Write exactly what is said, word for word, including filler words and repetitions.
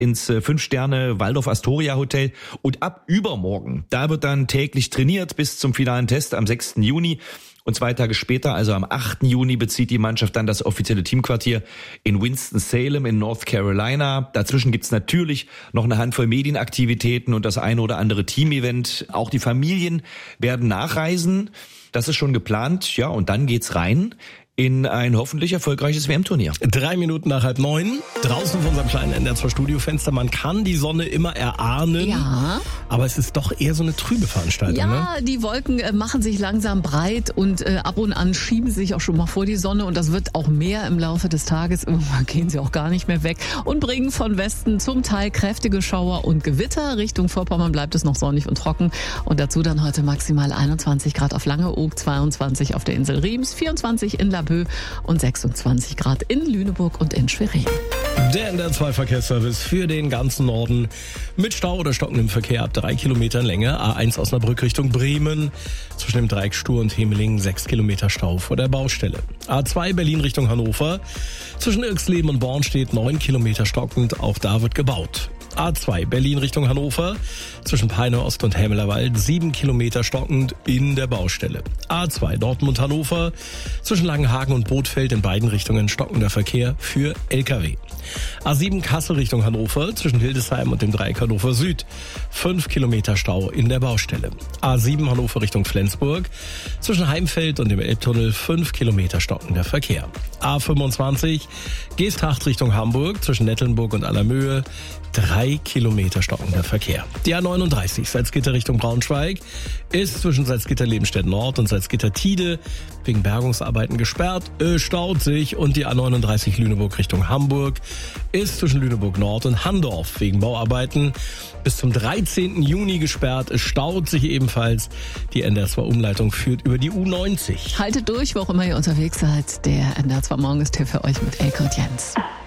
ins äh, Fünf-Sterne-Waldorf-Astoria-Hotel. Und ab übermorgen, da wird dann täglich trainiert bis zum finalen Test am sechsten Juni. Und zwei Tage später, also am achten Juni, bezieht die Mannschaft dann das offizielle Teamquartier in Winston-Salem in North Carolina. Dazwischen gibt's natürlich noch eine Handvoll Medienaktivitäten und das eine oder andere Teamevent. Auch die Familien werden nachreisen. Das ist schon geplant. Ja, und dann geht's rein in ein hoffentlich erfolgreiches W M-Turnier. Drei Minuten nach halb neun, draußen von unserem kleinen N D R zwei Studiofenster. Man kann die Sonne immer erahnen, ja. aber es ist doch eher so eine trübe Veranstaltung. Ja, ne? Die Wolken äh, machen sich langsam breit und äh, ab und an schieben sie sich auch schon mal vor die Sonne und das wird auch mehr im Laufe des Tages. Irgendwann gehen sie auch gar nicht mehr weg und bringen von Westen zum Teil kräftige Schauer und Gewitter. Richtung Vorpommern bleibt es noch sonnig und trocken und dazu dann heute maximal einundzwanzig Grad auf Langeoog, zweiundzwanzig auf der Insel Riems, vierundzwanzig in Laboe und sechsundzwanzig Grad in Lüneburg und in Schwerin. Der N D R zwei Verkehrsservice für den ganzen Norden mit Stau oder stockendem Verkehr ab drei Kilometern Länge. A eins Osnabrück Richtung Bremen. Zwischen dem Dreieck Stur und Hemelingen sechs Kilometer Stau vor der Baustelle. A zwei Berlin Richtung Hannover. Zwischen Irxleben und Born steht neun Kilometer stockend. Auch da wird gebaut. A zwei Berlin Richtung Hannover. Zwischen Peine Ost und Hämelerwald sieben Kilometer stockend in der Baustelle. A zwei Dortmund Hannover. Zwischen Langenhagen und Bothfeld in beiden Richtungen stockender Verkehr für L K W. A sieben Kassel Richtung Hannover. Zwischen Hildesheim und dem Dreieck Hannover Süd fünf Kilometer Stau in der Baustelle. A sieben Hannover Richtung Flensburg. Zwischen Heimfeld und dem Elbtunnel fünf Kilometer stockender Verkehr. A fünfundzwanzig Geesthacht Richtung Hamburg. Zwischen Nettelnburg und Allermöhe drei Kilometer stockender Verkehr. Die A neununddreißig Salzgitter Richtung Braunschweig ist zwischen Salzgitter Lebenstedt Nord und Salzgitter Tide wegen Bergungsarbeiten gesperrt, äh, staut sich, und die A neununddreißig Lüneburg Richtung Hamburg ist zwischen Lüneburg Nord und Handorf wegen Bauarbeiten bis zum dreizehnten Juni gesperrt. Es staut sich ebenfalls. Die N D R zwei Umleitung führt über die U neunzig. Haltet durch, wo auch immer ihr unterwegs seid. Der N D R zwei Morgen ist hier für euch mit Elke und Jens.